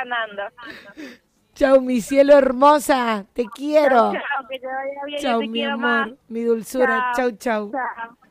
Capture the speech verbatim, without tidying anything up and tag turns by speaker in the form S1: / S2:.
S1: ganando.
S2: Chau, mi cielo hermosa, te quiero.
S1: Chau, chau, que te vaya bien,
S2: Chau,
S1: yo te
S2: mi
S1: quiero
S2: amor,
S1: más.
S2: mi dulzura. Chau, chau.
S1: Chau.